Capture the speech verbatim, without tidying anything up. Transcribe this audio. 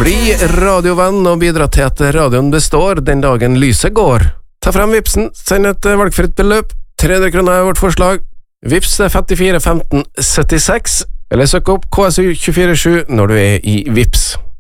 Bli radiovenn og bidra til at radioen består den dagen lyset går. Ta frem Vipsen, send et valgfritt beløp. tre hundre kroner er vårt forslag. Vips femtifire femten syttiseks, eller søk opp K S U to fire sju når du er i Vips.